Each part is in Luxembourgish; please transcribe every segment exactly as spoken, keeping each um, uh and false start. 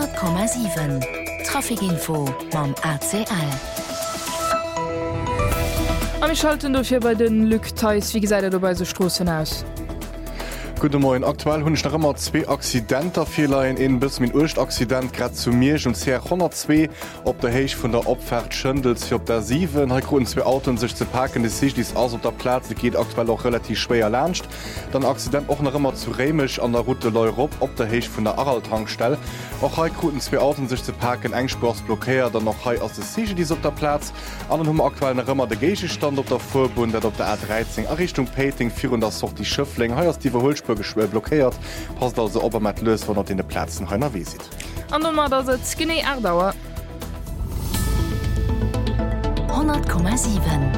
hundert Komma sieben Trafikinfo mam A C L. Am ich schalten dofir bei den Lückteils wie gesagt du bei so Strossen aus. Guten Morgen. Aktuell hunn ich noch immer zwei Accidenter Fehler in bis min Urchtaccident grad zu mir und C hundertzwei op der Heich von der Opfahrt Schëndels op der sieben Grund zwei Autos sich zu parken das sich dies aus op der Platz geht aktuell auch relativ schwer lerncht. Dann Accident auch noch immer zu Remisch an der Route Leurop op der Heich von der Araltankstelle. Auch Heikuten zwei Autos sich zu parken engspurs blockiert dann noch Hai aus der Siege dies op der Platz. An hum aktuell noch immer der Gege stand op der Vorbund op der A dreizehn Errichtung Pating vier und das die Schöffling he aus die Verholsch geschwell blockiert passt also ob er mat löst wann er den Plätzen heiner wie sieht an skinny Erdauer hundert Komma sieben.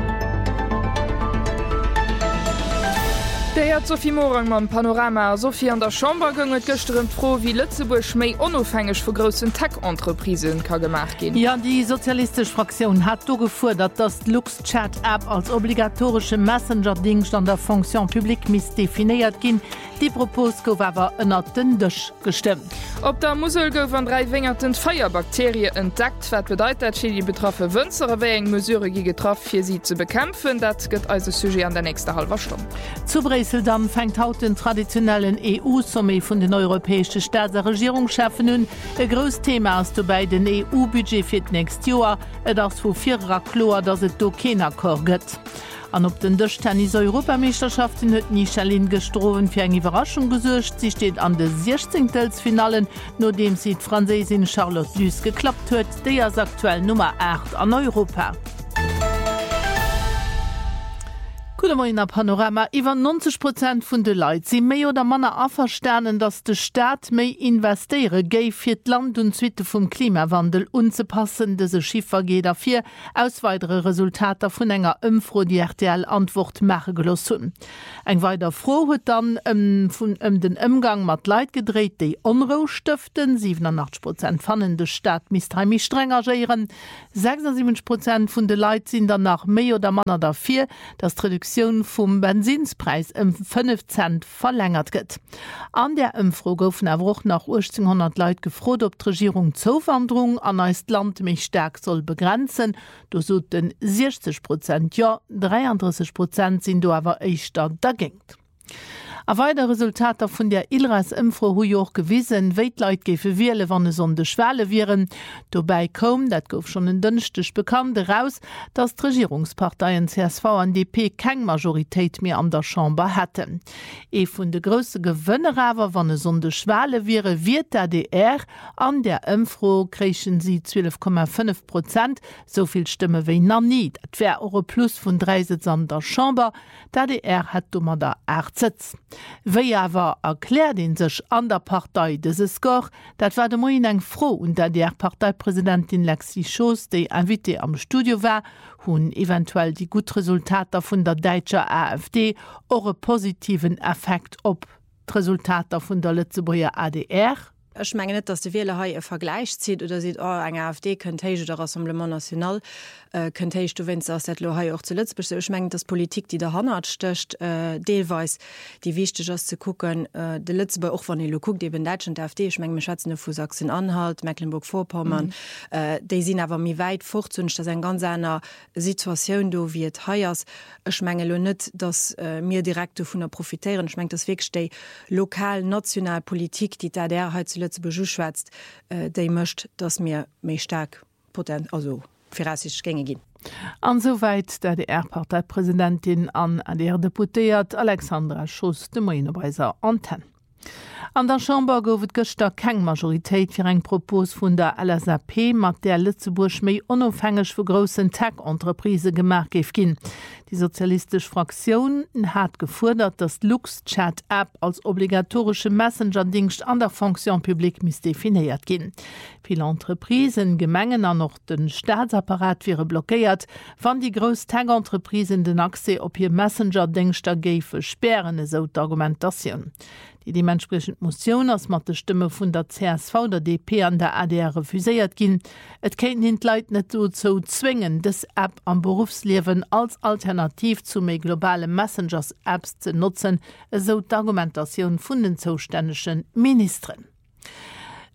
Der hat Sophie Morang mam Panorama Sophie an der Chamber gënget gestern froh wie Lützeburg méi onofhängig vu großen Tech-Entreprisen ka gemacht gin. Ja, die sozialistische Fraktion hat do gefordert, dass LuxChat-App als obligatorische Messenger-Dienst an der Funktion publik miss definiert gin. Die Propos gouf awer ënner dëndech gestimmt. Op der Musel gouf an drei wingerten Feierbakterie entdeckt, wat bedeutet chi die betroffe Wënzere wé eng Mesure gi getroffen fir sie zu bekämpfen, dat gëtt also Sujet an der nächste halber Stunde. Zu Bresel dann fängt haut den traditionellen E U-Sommet vun den europäesche Staats- und Regierungschefen hun. E gros Thema ass du bei den E U-Budget fir näst Joer, et ass vu vierer Klor, dats et do kener Kor gëtt. An op den Dëchtennis Europameisterschaften huet Michelin gestroen fir eng Überraschung gesuercht. Sie steht an de sechzehntelfinalen, no dem sie d Franzésin Charlotte Lys geklappt huet, déi as aktuell Nummer acht an Europa. Gute Panorama iwwer neunzig Prozent vun de Leiit si méi oder Manner afersternen, dats de Staat méi investéiere géif fir d Land und Zwiite vum Klimawandel unzepassen dese Schiffer geht afir aus weitere Resultater vun enger ëmfro die R T L Antwort mache gelos hunn. Eng weiter froh huet dann ähm, vun ëm den Ömgang mat Leiit gedreht déi Onro stiften siebenundachtzig Prozent fannen de Staat misheimi streng agieren sechsundsiebzig Prozent vun de Leiit sinn danach méi oder Manner dafir dat Reduktion vum Benzinspreis um fünf Cent verlängert gëtt. An der Ëmfro goufen erwoch nach achtzehnhundert Leiit gefrot, ob d' Regierung Zowanderung an neist Land méch stärk soll begrenzen. Du so den sechzig Prozent ja, dreiunddreißig Prozent sind du awer eichter dagéngt. A weiter Resultater vun der Ilras Info hu joch gewiesen, Weitleit gefe wiele wann e sonde Schwale viren. Dobei kom, dat gouf schon en dënchtech bekannt heraus, dass d' Regierungsparteien C S V an D P keng Majoritéit mehr an der Chamber hätten. E vun de grösse Gewënnerawer wann e sonde Schwale wiere wird der D R an der Info krechen sie zwölf Komma fünf Prozent, soviel Stimme wéi na nie. Et wär euro plus vun drei Sitz an der Chamber, der D R hat dummer der acht Sitz. Wéi awer erklärt den sech an der Partei dese Skor, dat war de Moien eng froh und dat der Parteipräsidentin Lexi Schoos, déi invité am Studio war, hunn eventuell die gut Resultater vun der Deitscher A F D ore positiven Effekt op d'Resultater vun der Lützeburger A D R. Ich meine nicht, dass die Wähler hier einen Vergleich zieht oder sieht, oh, eine A F D könnte ich oder Rassemblement National äh, könnte ich, du wenn es aus der Lohe auch zuletzt bist. Ich meine, dass Politik, die der Hand stößt, äh, teilweise, die wichtig ist zu gucken, äh, die letzte auch von den guckt, eben Deutschland, der A F D, ich meine, wir schätzen für Sachsen-Anhalt, Mecklenburg-Vorpommern, mhm. äh, die sind aber mir weit fortzunehmen, dass eine ganz andere Situation da wird. Hier ich meine nicht, dass äh, wir direkt davon profitieren. Ich meine, das wirklich die lokal-nationale Politik, die da der halt beschwätzt, äh, déi mëcht, dats mir méi stark potent also firassisch gänge gin. Ansoweit der D R-Parteipräsidentin an an der Deputéiert Alexandra Schoos de Moinebreiser Antenne. An der Chamber goufet gëchter keng Majoritéit fir eng Propos vun der L S A P, mat der Lützeburg méi onofhängeg vu grossen Tech-Entreprise gemerk geif ginn. Die sozialistische Fraktion hat gefordert, dass LuxChat-App als obligatorische Messenger-Dienst an der Funktion publik miss definiert gin. Viele Entreprisen gemengen an noch den Staatsapparat wäre blockiert, wann die groß Tech-Entreprisen den Accès op ihr Messenger-Dienster géife sperren, so d'Argumentation. Die dementsprechend Motion als mat de Stimme vun der C S V der D P an der A D R refuséiert gin. Et kenint hin Leiit net so zu zwingen, des App am Berufslewen als Alternativ zu méi globale Messengers-Apps zu nutzen, so d'Argumentation vun den zuständigen Ministern.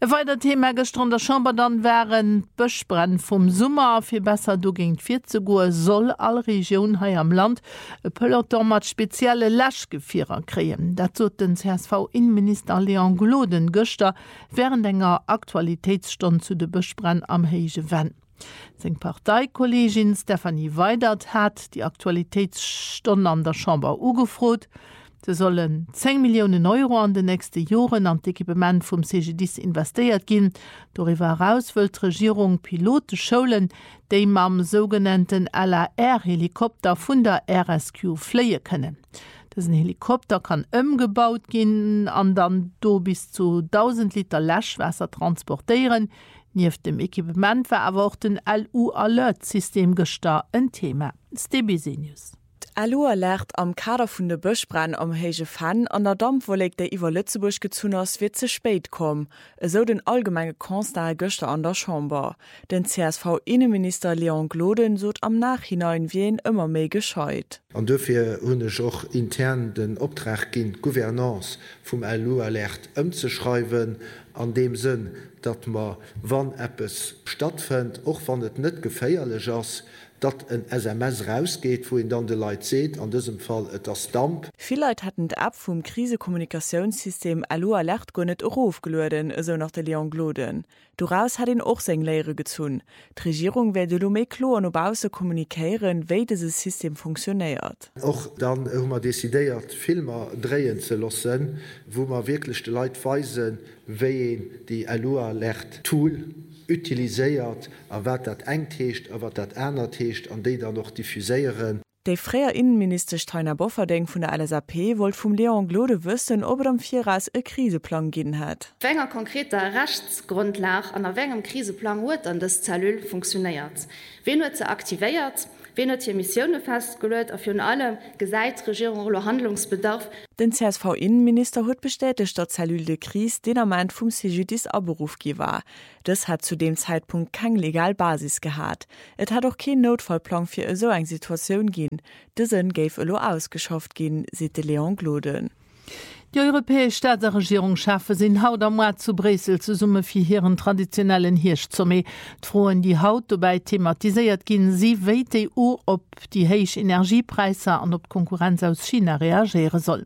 E weiter Thema gestern der Chamber dann wären Böschbrenn vom Summer fir besser du gegen vierzig Uhr soll all Region hai am Land e Peloton mat spezielle Läschgefierer kreen. Dat zot den C S V-Innenminister Leon Gloden Göster während enger Aktualitätsstunde zu de Böschbrenn am Heige Wenn. Seng Parteikollegin Stephanie Weidert hat die Aktualitätsstunde an der Chamber ugefrot. Sie sollen zehn Millionen Euro an den nächsten Jahren an d'Equipement vom C G D I S investiert gehen. Darüber heraus will die Regierung Piloten schulen, die am sogenannten L A R-Helikopter von der R S Q fliegen können. Diesen Helikopter kann umgebaut gehen und dann do bis zu tausend Liter Löschwasser transportieren. Neben dem Equipement war aber auch den L U-Alert-System gestar ein Thema. D B C News. L U-Alert am Kader vun de Böschbrenn am Heige Fan an der Dampfwoleg der iwwer Lützeburg gezun ass wird ze spät kom. So den allgemeine Konstat Göster an der Chamber. Den C S V-Innenminister Leon Gloden sot am Nachhinein wien immer méi gescheit. An dofir hunnech och intern den Optrag gin Gouvernance vum L U-Alert ëmzeschreiwen, an dem Sinn, dat ma wann Appes stattfind, och wann het net geféierlech ass, dat ein S M S rausgeht, wo in dann de Leiit seht, an diesem Fall et as Damp. Viel Leiit hatten d' App vum Krisekommunikationssystem L U-Alert go net aufgelöden, so nach der Leon Gloden. Daraus hat ihn auch seg Lehre gezun. Die Regierung werde lo méi klo an opbause kommunikéieren, wéi dieses System funktioniert. Och dann hummer desideiert Filmer dreien ze lassen, wo man wirklich de Leiit weisen, wéi die L U-Alert Tool utiliséiert, a wat dat eng techt, a wat dat Äner techt, an déi dann noch diffuséieren. Der freier Innenminister Steiner Bofferdeng von der L S A P wollte vom Leon Glode wüssten, ob er am Vierras einen Kriseplan gegeben hat. Wenn ein konkreter Rechtsgrundlage an einem Kriseplan wird, dann das Zellul funktioniert. Wen wird sie aktiviert? Wen hat hier Missionen festgelegt? Auf jeden Fall gesagt, Regierung oder Handlungsbedarf. Den C S V-Innenminister hat bestätigt, dass Zellul de Krise den er meint vom C G D I S Aberuf war. Das hat zu dem Zeitpunkt keine Legalbasis gehabt. Es hat auch keinen Notfallplan für so eine Situation gegeben. Diesen gave elo ausgeschafft gehen, sieht Leon Gloden. Die europäische Staatsregierung schaffe sind haut am Moat zu Bresel zu Summe für ihren traditionellen Hirschzomme. Drohen die Haut dabei thematisiert gehen sie, wie die E U ob die hohen Energiepreise und ob Konkurrenz aus China reagieren soll.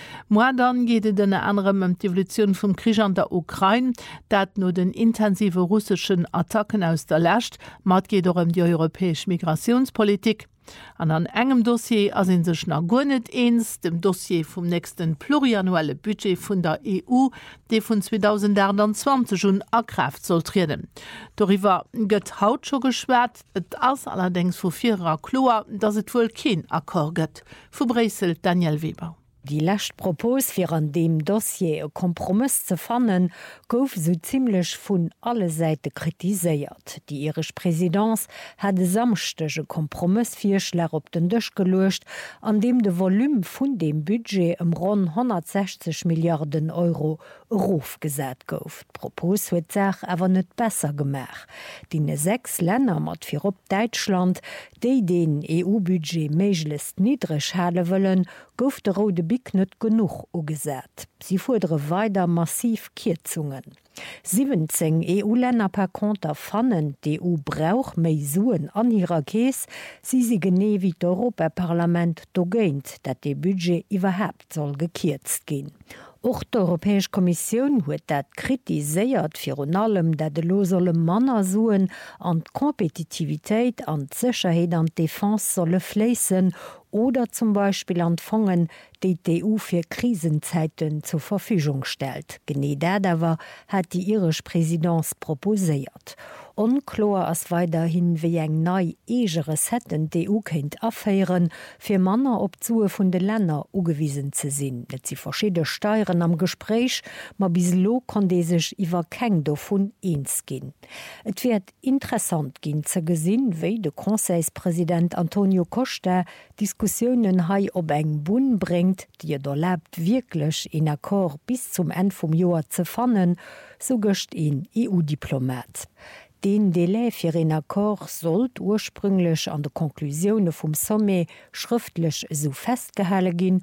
Mordan geht es unter anderem um die Evolution vom Krieg an der Ukraine, dat nur den intensiven russischen Attacken aus der Last, mat geht auch um die europäische Migrationspolitik. An an engem Dossier as in sech nach go net eens, dem Dossier vum nächsten pluriannuelle Budget vun der E U, de vun zweitausendzwanzig schon erkraft soll treden. Darüber gëtt haut scho geschwert, et ass allerdings vu vierer Kloer, dats et wohl kein Akkor gëtt. Vu Bresel Daniel Weber. Die lächt Propos fir an dem Dossier e Kompromiss ze fannen, gouf so ziemlich vun alle Seite kritiséiert. Die irisch Präsidenz hat de samstege Kompromissvierschler op den Dëch gelocht, an dem de Volum vun dem Budget em rund hundertsechzig Milliarden Euro Ruf gesät gouf. Propos huet sech awer net besser gemach. Dine sechs Länder mat fir op Deutschland, déi den E U-Budget méiglist niedrigch hale wëllen, gouf de Rode Bik net genug ugesät. Sie fudere weiter massiv Kürzungen. siebzehn E U-Länder per Konter fannen, die E U brauch méi Suen an ihrer Käes, sie sie gene wie d'Europaparlament do geint, dat de Budget iwwerhaupt soll gekürzt gehen. Auch die Europäische Kommission huet dat kritiséiert fir an allem, dat de lo solle Manner suen an Kompetitivitéit an Sicherheit an Defense solle fließen oder zum Beispiel an Fonds, die die E U für Krisenzeiten zur Verfügung stellt. Gene dat awer hat die irisch Präsidenz proposiert. Unklar ass weiterhin wie eng nei egeres hätten die E U kennt afeieren, fir Manner op Zue vun de Länder ugewiesen ze sinn. Net sie verschiedene Steuern am Gespräch, ma bis lo kann de sech iwwer keng davon eens gin. Et wird interessant gin ze gesinn, wéi de Conseilspräsident Antonio Costa Diskussionen hai op eng Bun bringt, die er erlaubt wirklich in Akkor bis zum Ende vom Jahr zu fannen, so göscht ihn E U-Diplomat. Den Delay für den Akkor sollt ursprünglich an der Konklusionen vom Sommet schriftlich so festgehalten gehen,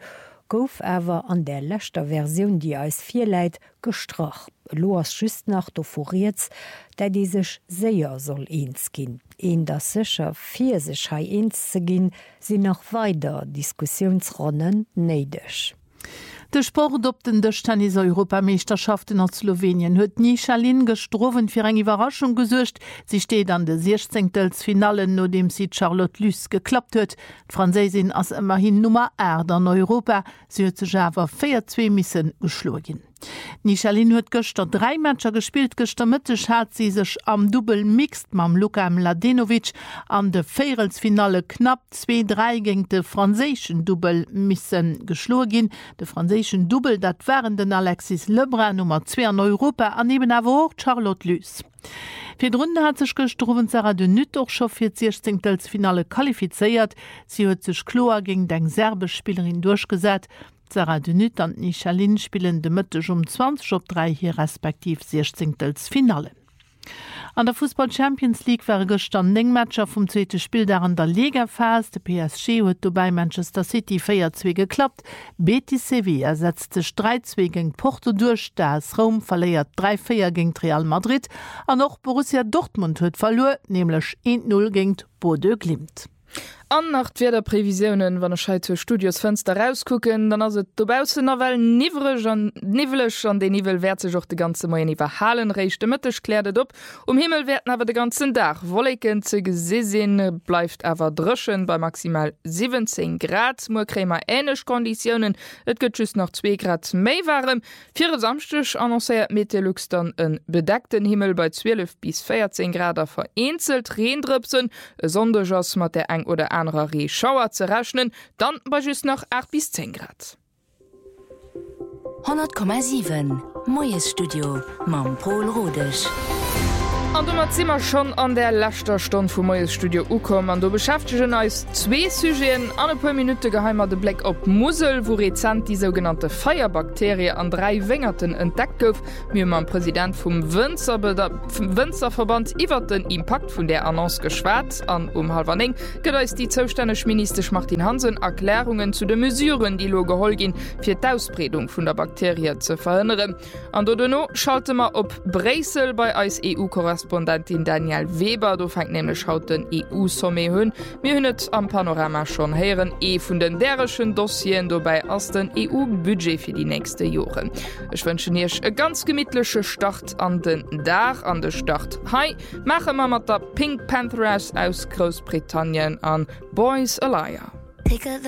gouf awer an der lechter Version, die als vier Leiit gestrach. Loas schüst nach doforiert, dat die sech séier soll eens ginn. Een der sicher fir sech ha eens ze ginn, sie noch weiter Diskussionsronnen neidech. De Sport op den dech Tennis Europameisterschaften an Slowenien huet Nichalin gestrowen fir eng Überraschung gesuercht. Sie steet an de sechzehntelfinalen, no dem sie Charlotte Lys geklappt huet. D'Franzésin ass immerhin Nummer Erd an Europa, sie huet ze Java vier zwei Missen geschlagen. Nichalin huet gëster drei Matscher gespielt, gëster Mëttech hat sie sech am Double mixt mam Luka Mladenovic an de Féelsfinale knapp zwei drei gegen de franzéschen Double missen geschlagen. De franzéschen Double, dat waren den Alexis Lebrun Nummer zwei an Europa, aneben awer auch Charlotte Lys. Fi d Runde hat sech gestrowen Sarah de Nüt och fir sechzehntelfinale qualifiziert. Sie huet sech klar gegen deng serbisch Spielerin durchgesät. Sarah de Nüt an Nichalin spielen de Mëttech um zwanzig op drei hier respektiv sechzehntelfinale. An der Fußball Champions League wäre gestern eng Matscher vom zweite Spiel der an der Ligaphase. De P S G huet bei Manchester City vier zwei geklappt. Betis Sevilla ersetzte drei zwei gegen Porto durch, das Rom verleiert drei vier gegen Real Madrid. An noch Borussia Dortmund huet verloren, nämlich eins null gegen Bordeaux Glimt. An nach der Prävisionen, wann er zu Studiosfenster rausgucken, dann as dobause Novel nivelech an nivelech an de Nivel wert sech och de ganze Moien iwwer halen rechte Mëttech klädet op. Um Himmel werden awer de ganzen Dach. Wolleken ze gesesinn bleifft awer drschen bei maximal siebzehn Grad. Mokrämer enech Konditionen, et gëtt just noch zwei Grad méi warm. Vire samstech annoncéiert Meteorlux dann en bedeckten Himmel bei zwölf bis vierzehn Grad vereinzelt Reendrüpsen, Sondejoss mat der eng oder anderer Reschauer zu rechnen, dann bei just noch acht bis zehn Grad. hundert Komma sieben Moes Studio mam Paul Rodech. Und du sind wir schon an der letzten Stunde vom Moes Studio ukommen. Und du beschäftigst uns zwei Sujeten, an ein paar Minuten geheimer den Blick auf Musel, wo rezent die sogenannte Feierbakterie an drei Wengerten entdeckt wird. Wir haben am Präsident vom Winzer, vom Winzerverband über den Impact von der Annonce geschwärzt. Und um halb an geht uns die zuständige Minister Martin Hansen Erklärungen zu den Mesuren, die geholt gehen, für die Ausbreitung von der Bakterie zu verhindern. Und dann schalten wir auf Bresel bei uns E U-Korrespondentin Daniel Weber, du fängt nämlich haut den E U-Sommet hunn. Wir hunnet am Panorama schon heieren e vun den derischen Dossien dobei aus den E U-Budget für die nächste Jahre. Ich wünsche dir e ganz gemidtliche Start an den Dach, an den Start. Hi, machen wir mit der Pink Panthers aus Großbritannien an Boys a Liar.